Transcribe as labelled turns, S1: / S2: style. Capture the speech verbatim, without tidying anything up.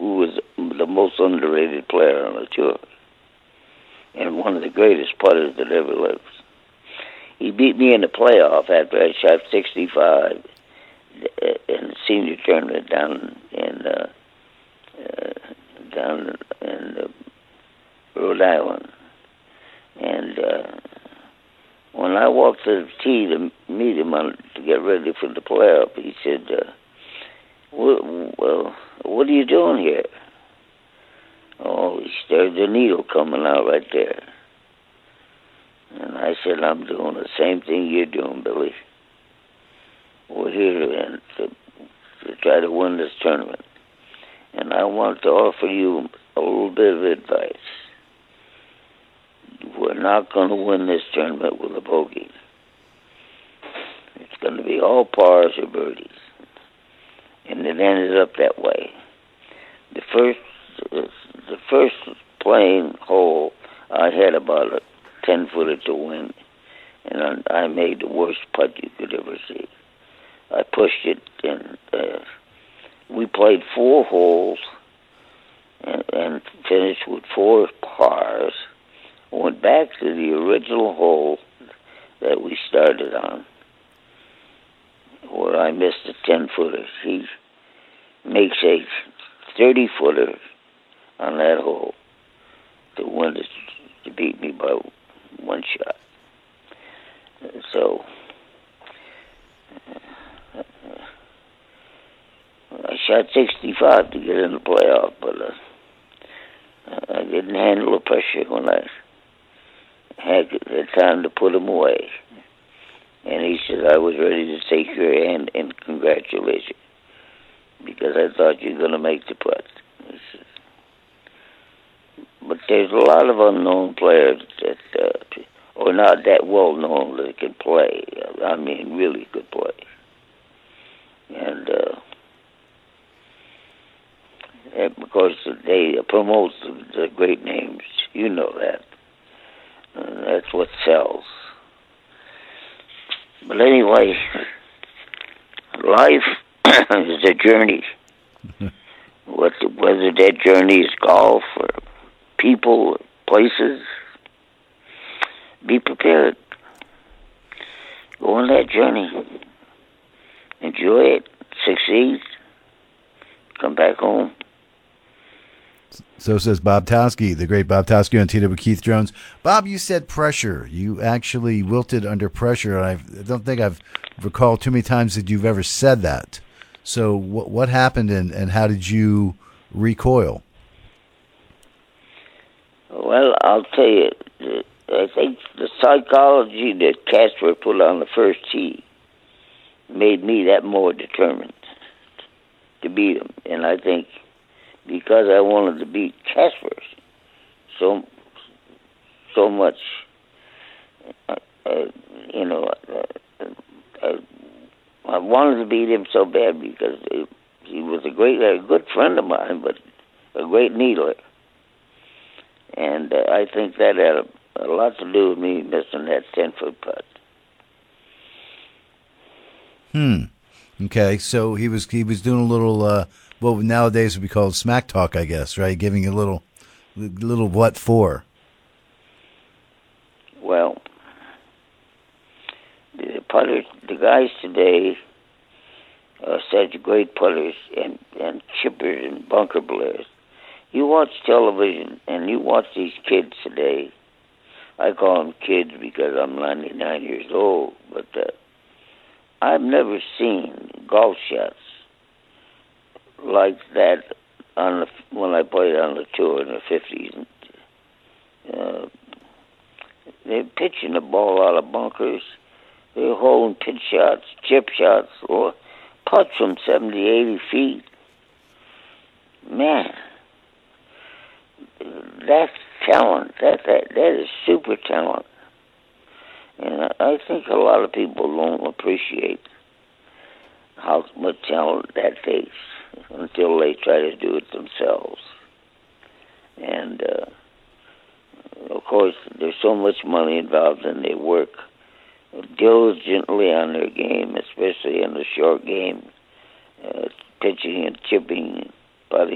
S1: who was the most underrated player on the tour and one of the greatest putters that ever lived. He beat me in the playoff after I shot sixty-five in the senior tournament down in uh, uh, down in uh, Rhode Island. And uh, when I walked to the tee to meet him on, to get ready for the playoff, he said, uh, well, well, what are you doing here? Oh, there's the needle coming out right there. And I said, I'm doing the same thing you're doing, Billy. We're here to, to, to try to win this tournament. And I want to offer you a little bit of advice. We're not going to win this tournament with a bogey. It's going to be all pars or birdies. And it ended up that way. The first, the first playing hole, I had about a ten-footer to win, and I made the worst putt you could ever see. I pushed it, and uh, we played four holes and, and finished with four pars. Went back to the original hole that we started on, where I missed a ten-footer. He makes a thirty-footer on that hole to win it, to beat me by one shot. So I shot sixty-five to get in the playoff, but uh, I didn't handle the pressure when I had the time to put him away. And he said, I was ready to take your hand and congratulate you because I thought you were going to make the putt. He said, but there's a lot of unknown players that uh, are not that well known that can play. I mean, really could play. And, uh, and because they promote the, the great names, you know that. And that's what sells. But anyway, life is a journey. What, whether that journey is golf or people, places, be prepared. Go on that journey. Enjoy it. Succeed. Come back home.
S2: So says Bob Towski, the great Bob Towski on T W Keith Jones. Bob, you said pressure. You actually wilted under pressure. And I don't think I've recalled too many times that you've ever said that. So what what happened and, and how did you recoil?
S1: Well, I'll tell you, I think the psychology that Casper put on the first tee made me that more determined to beat him. And I think because I wanted to beat Casper so so much, uh, uh, you know, uh, uh, I wanted to beat him so bad because it, he was a great, a good friend of mine, but a great needler. And uh, I think that had a, a lot to do with me missing that ten-foot putt.
S2: Hmm. Okay, so he was he was doing a little, uh, what nowadays would be called smack talk, I guess, right? Giving a little, little what for?
S1: Well, the putters, the guys today are such great putters and, and chippers and bunker players. You watch television and you watch these kids today. I call them kids because I'm ninety-nine years old, but uh, I've never seen golf shots like that on the, when I played on the tour in the fifties. Uh, they're pitching the ball out of bunkers. They're holding pitch shots, chip shots, or putts from seventy, eighty feet. Man, that's talent. That, that, that is super talent. And I think a lot of people don't appreciate how much talent that takes until they try to do it themselves. And, uh, of course, there's so much money involved and they work diligently on their game, especially in the short game, uh, pitching and chipping,